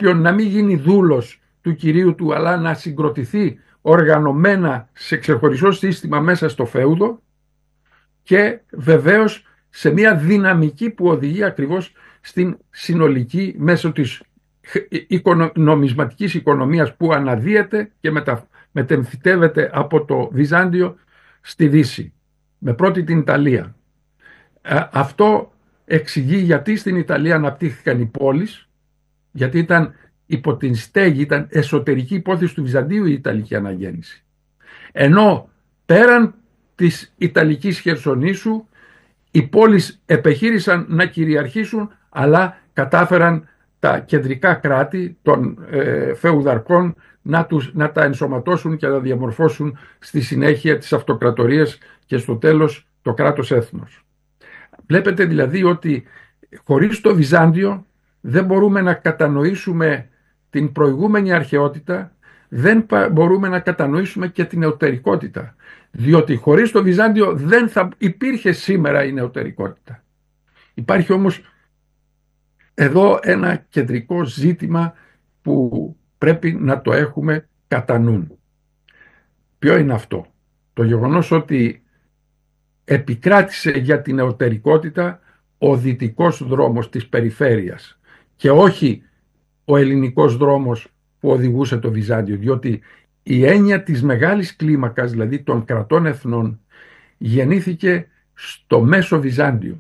όποιον να μην γίνει δούλος του κυρίου του, αλλά να συγκροτηθεί οργανωμένα σε ξεχωριστό σύστημα μέσα στο φέουδο, και βεβαίως σε μια δυναμική που οδηγεί ακριβώς στην συνολική, μέσω της νομισματικής οικονομίας που αναδύεται και μετεμφυτεύεται από το Βυζάντιο στη Δύση, με πρώτη την Ιταλία. Αυτό εξηγεί γιατί στην Ιταλία αναπτύχθηκαν οι πόλεις, γιατί ήταν υπό την στέγη, ήταν εσωτερική υπόθεση του Βυζαντίου η Ιταλική αναγέννηση. Ενώ πέραν της Ιταλικής Χερσονήσου οι πόλεις επεχείρησαν να κυριαρχήσουν, αλλά κατάφεραν τα κεντρικά κράτη των φεουδαρχών να τα ενσωματώσουν και να διαμορφώσουν στη συνέχεια τις αυτοκρατορίες και στο τέλος το κράτος έθνος. Βλέπετε δηλαδή ότι χωρίς το Βυζάντιο δεν μπορούμε να κατανοήσουμε την προηγούμενη αρχαιότητα, δεν μπορούμε να κατανοήσουμε και την νεωτερικότητα, διότι χωρίς το Βυζάντιο δεν θα υπήρχε σήμερα η νεωτερικότητα. Υπάρχει όμως εδώ ένα κεντρικό ζήτημα που πρέπει να το έχουμε κατά νου. Ποιο είναι αυτό? Το γεγονός ότι επικράτησε για την νεωτερικότητα ο δυτικός δρόμος της περιφέρειας και όχι ο ελληνικός δρόμος που οδηγούσε το Βυζάντιο, διότι η έννοια της μεγάλης κλίμακας, δηλαδή των κρατών εθνών, γεννήθηκε στο Μέσο Βυζάντιο,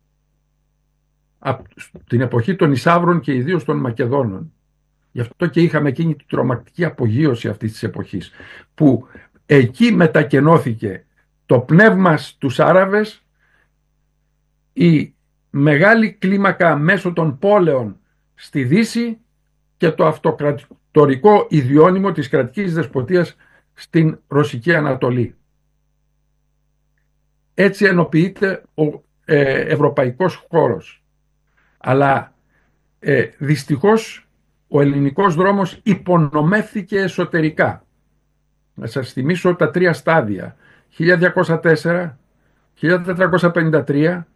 από την εποχή των Ισαύρων και ιδίως των Μακεδόνων. Γι' αυτό και είχαμε εκείνη την τρομακτική απογείωση αυτής της εποχής, που εκεί μετακενώθηκε το πνεύμα στους Άραβες, η μεγάλη κλίμακα μέσω των πόλεων στη Δύση και το αυτοκρατορικό ιδιώνυμο της κρατικής δεσποτείας στην Ρωσική Ανατολή. Έτσι ενοποιείται ο ευρωπαϊκός χώρος. Αλλά δυστυχώς ο ελληνικός δρόμος υπονομεύθηκε εσωτερικά. Να σας θυμίσω τα τρία στάδια: 1204, 1453,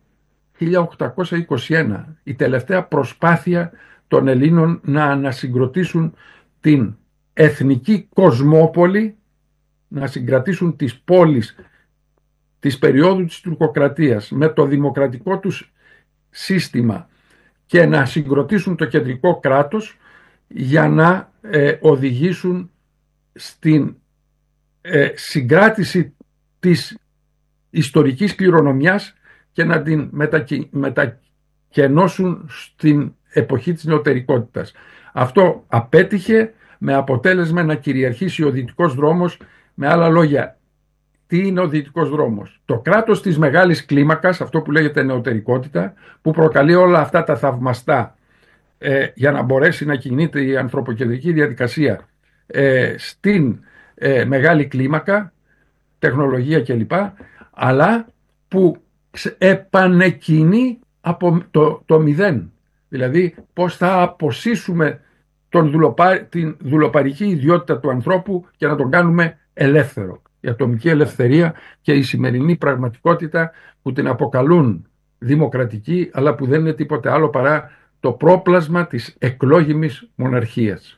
1821. Η τελευταία προσπάθεια των Ελλήνων να ανασυγκροτήσουν την εθνική κοσμόπολη, να συγκρατήσουν τις πόλεις της περίοδου της τουρκοκρατίας με το δημοκρατικό τους σύστημα και να συγκροτήσουν το κεντρικό κράτος για να οδηγήσουν στην συγκράτηση της ιστορικής κληρονομιάς και να την μετακενώσουν στην εποχή της νεωτερικότητας. Αυτό απέτυχε, με αποτέλεσμα να κυριαρχήσει ο δυτικός δρόμος. Με άλλα λόγια, τι είναι ο δυτικός δρόμος? Το κράτος της μεγάλης κλίμακας, αυτό που λέγεται νεωτερικότητα, που προκαλεί όλα αυτά τα θαυμαστά για να μπορέσει να κινείται η ανθρωποκεντρική διαδικασία στην μεγάλη κλίμακα, τεχνολογία κλπ, αλλά που επανεκκινεί από το μηδέν. Δηλαδή πώς θα αποσύσουμε την δουλοπαρική ιδιότητα του ανθρώπου και να τον κάνουμε ελεύθερο. Η ατομική ελευθερία και η σημερινή πραγματικότητα που την αποκαλούν δημοκρατική, αλλά που δεν είναι τίποτε άλλο παρά το πρόπλασμα της εκλόγιμης μοναρχίας.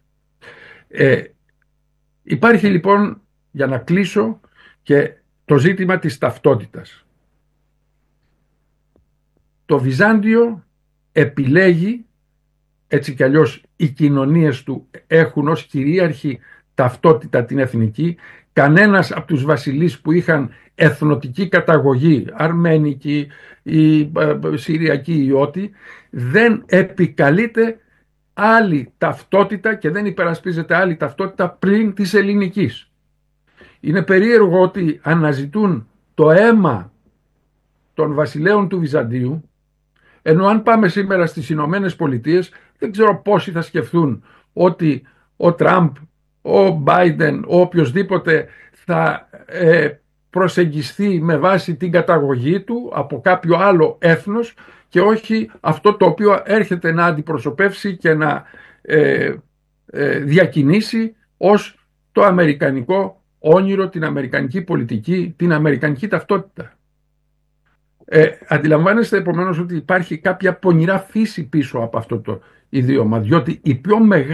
Υπάρχει λοιπόν, για να κλείσω, και το ζήτημα της ταυτότητας. Το Βυζάντιο επιλέγει, έτσι κι αλλιώς οι κοινωνίες του έχουν ως κυρίαρχη ταυτότητα την εθνική. Κανένας από τους βασιλείς που είχαν εθνοτική καταγωγή, αρμένικη ή συριακή ή ό,τι, δεν επικαλείται άλλη ταυτότητα και δεν υπερασπίζεται άλλη ταυτότητα πλην της ελληνικής. Είναι περίεργο ότι αναζητούν το αίμα των βασιλέων του Βυζαντίου, ενώ αν πάμε σήμερα στις Ηνωμένες Πολιτείες, δεν ξέρω πόσοι θα σκεφτούν ότι ο Τραμπ, ο Μπάιντεν, ο οποιοσδήποτε θα προσεγγιστεί με βάση την καταγωγή του από κάποιο άλλο έθνος και όχι αυτό το οποίο έρχεται να αντιπροσωπεύσει και να διακινήσει ως το αμερικανικό όνειρο, την αμερικανική πολιτική, την αμερικανική ταυτότητα. Αντιλαμβάνεστε επομένως ότι υπάρχει κάποια πονηρά φύση πίσω από αυτό το ιδίωμα, διότι η πιο μεγάλη